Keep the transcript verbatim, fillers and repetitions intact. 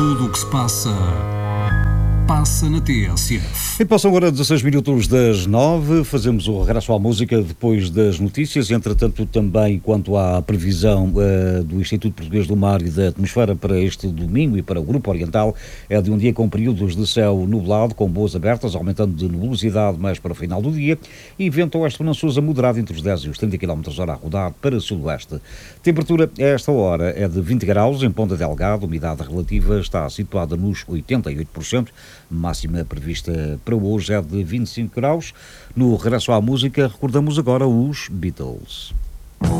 Tudo o que se passa, passa na T S F. E passam agora dezasseis minutos das nove, fazemos o regresso à música depois das notícias. Entretanto, também quanto à previsão uh, do Instituto Português do Mar e da Atmosfera para este domingo e para o Grupo Oriental, é de um dia com períodos de céu nublado, com boas abertas, aumentando de nebulosidade mais para o final do dia, e vento oeste venançoso moderado entre os dez e os trinta quilómetros hora a rodar para o sudoeste. Temperatura a esta hora é de vinte graus em Ponta Delgada, umidade relativa está situada nos oitenta e oito por cento, máxima prevista para hoje é de vinte e cinco graus. No regresso à música, recordamos agora os Beatles.